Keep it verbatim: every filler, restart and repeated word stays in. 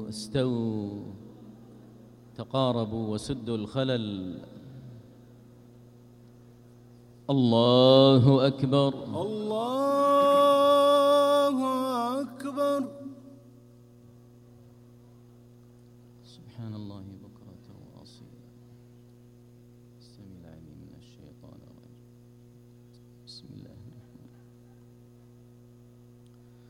استووا استووا تقاربوا وسدوا الخلل. الله أكبر الله أكبر. سبحان الله بكرة وأصيلا. السميع العليم من الشيطان الرجيم. بسم الله